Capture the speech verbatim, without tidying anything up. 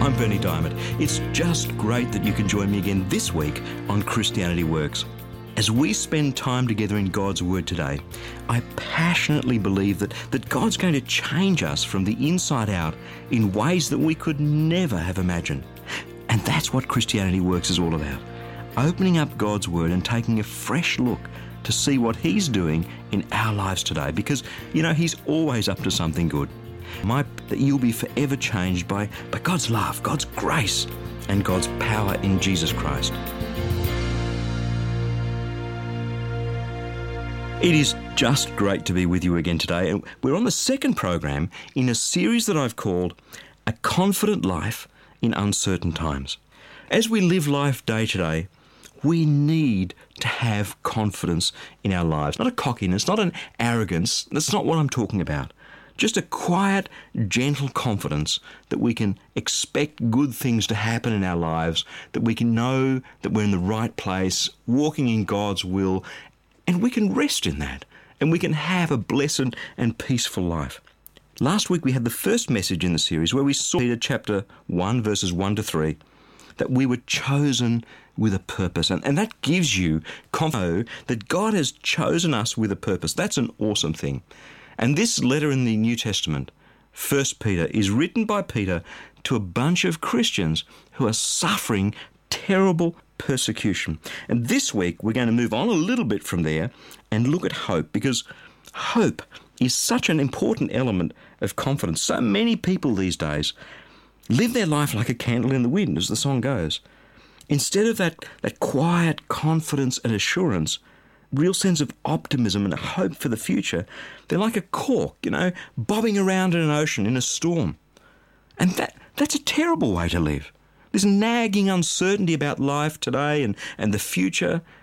I'm Berni Dymet. It's just great that you can join me again this week on Christianity Works. As we spend time together in God's Word today, I passionately believe that, that God's going to change us from the inside out in ways that we could never have imagined. And that's what Christianity Works is all about. Opening up God's Word and taking a fresh look to see what He's doing in our lives today. Because, you know, He's always up to something good. My that you'll be forever changed by, by God's love, God's grace, and God's power in Jesus Christ. It is just great to be with you again today. And we're on the second program in a series that I've called A Confident Life in Uncertain Times. As we live life day to day, we need to have confidence in our lives. Not a cockiness, not an arrogance. That's not what I'm talking about. Just a quiet, gentle confidence that we can expect good things to happen in our lives, that we can know that we're in the right place, walking in God's will, and we can rest in that, and we can have a blessed and peaceful life. Last week we had the first message in the series where we saw Peter chapter one, verses one to three, that we were chosen with a purpose. And, and that gives you confidence that God has chosen us with a purpose. That's an awesome thing. And this letter in the New Testament, First Peter, is written by Peter to a bunch of Christians who are suffering terrible persecution. And this week we're going to move on a little bit from there and look at hope, because hope is such an important element of confidence. So many people these days live their life like a candle in the wind, as the song goes. Instead of that, that quiet confidence and assurance, real sense of optimism and hope for the future, they're like a cork, you know, bobbing around in an ocean in a storm. And that that's a terrible way to live. This nagging uncertainty about life today and, and the future,